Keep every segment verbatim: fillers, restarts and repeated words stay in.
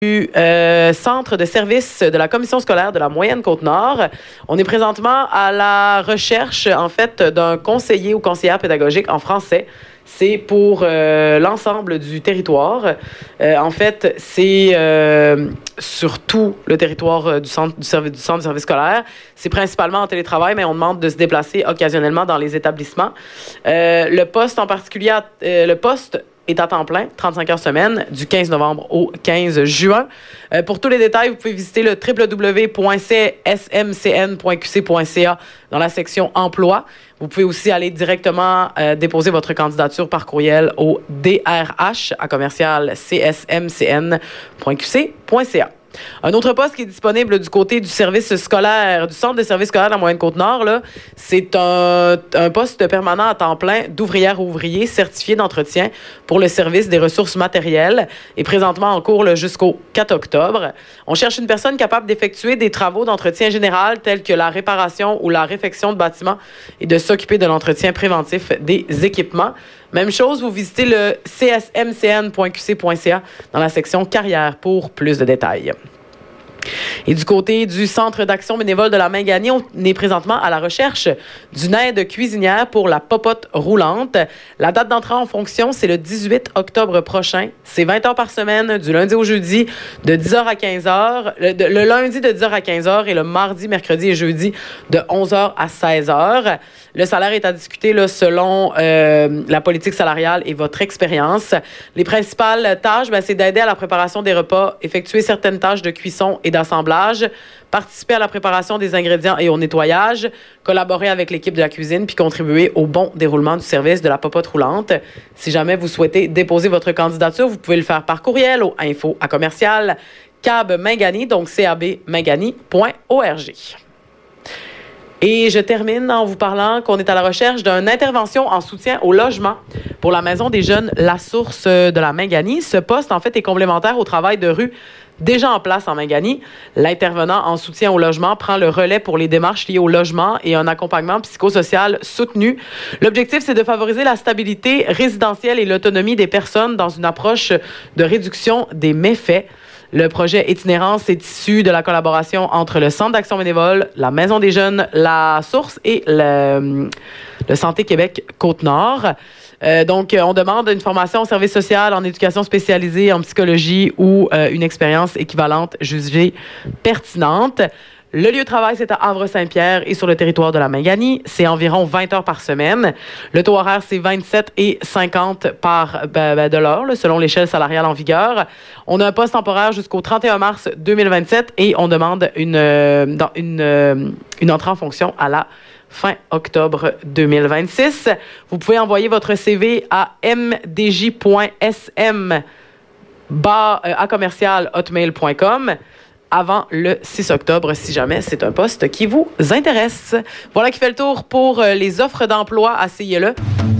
Euh, centre de service de la commission scolaire de la Moyenne-Côte-Nord. On est présentement à la recherche, en fait, d'un conseiller ou conseillère pédagogique en français. C'est pour euh, l'ensemble du territoire. Euh, en fait, c'est euh, sur tout le territoire du centre, du, service, du centre de service scolaire. C'est principalement en télétravail, mais on demande de se déplacer occasionnellement dans les établissements. Euh, le poste en particulier, euh, le poste est à temps plein, trente-cinq heures semaine, du quinze novembre au quinze juin. Euh, pour tous les détails, vous pouvez visiter le w w w point c s m c n point q c point c a dans la section Emploi. Vous pouvez aussi aller directement euh, déposer votre candidature par courriel au d r h à commercial c s m c n point q c point c a. Un autre poste qui est disponible du côté du service scolaire, du centre de service scolaire de la Moyenne-Côte-Nord, là, c'est un, un poste permanent à temps plein d'ouvrière ou ouvrier certifié d'entretien pour le service des ressources matérielles et présentement en cours là, jusqu'au quatre octobre. On cherche une personne capable d'effectuer des travaux d'entretien général tels que la réparation ou la réfection de bâtiments et de s'occuper de l'entretien préventif des équipements. Même chose, vous visitez le c s m c n point q c point c a dans la section carrière pour plus de détails. Et du côté du Centre d'action bénévole de la Mingani, on est présentement à la recherche d'une aide cuisinière pour la popote roulante. La date d'entrée en fonction, c'est le dix-huit octobre prochain. C'est vingt heures par semaine, du lundi au jeudi, de dix heures à quinze heures. Le, de, le lundi de dix heures à quinze heures et le mardi, mercredi et jeudi de onze heures à seize heures. Le salaire est à discuter là, selon euh, la politique salariale et votre expérience. Les principales tâches, ben, c'est d'aider à la préparation des repas, effectuer certaines tâches de cuisson et d'assemblage, participer à la préparation des ingrédients et au nettoyage, collaborer avec l'équipe de la cuisine puis contribuer au bon déroulement du service de la popote roulante. Si jamais vous souhaitez déposer votre candidature, vous pouvez le faire par courriel au info à commercial cab mingani, donc c a b mingani point org. Et je termine en vous parlant qu'on est à la recherche d'une intervention en soutien au logement pour la Maison des jeunes La Source de la Mingani. Ce poste, en fait, est complémentaire au travail de rue déjà en place en Mingani. L'intervenant en soutien au logement prend le relais pour les démarches liées au logement et un accompagnement psychosocial soutenu. L'objectif, c'est de favoriser la stabilité résidentielle et l'autonomie des personnes dans une approche de réduction des méfaits. Le projet Itinérance est issu de la collaboration entre le Centre d'action bénévole, la Maison des jeunes La Source et le, le Santé Québec Côte-Nord. Euh, donc, on demande une formation au service social, en éducation spécialisée, en psychologie ou euh, une expérience équivalente jugée pertinente. Le lieu de travail, c'est à Havre-Saint-Pierre et sur le territoire de la Mingani. C'est environ vingt heures par semaine. Le taux horaire, c'est vingt-sept et cinquante par ben, ben, de l'heure, là, selon l'échelle salariale en vigueur. On a un poste temporaire jusqu'au trente et un mars deux mille vingt-sept et on demande une, euh, une, euh, une entrée en fonction à la fin octobre deux mille vingt-six. Vous pouvez envoyer votre C V à m d j point s m à commercial hotmail point com avant le six octobre, si jamais c'est un poste qui vous intéresse. Voilà qui fait le tour pour les offres d'emploi à C I L E.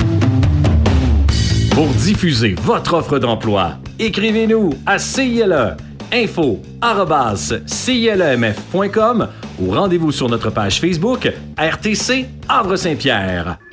Pour diffuser votre offre d'emploi, écrivez-nous à C I L E info arobase c i l e m f point com ou rendez-vous sur notre page Facebook R T C Havre-Saint-Pierre.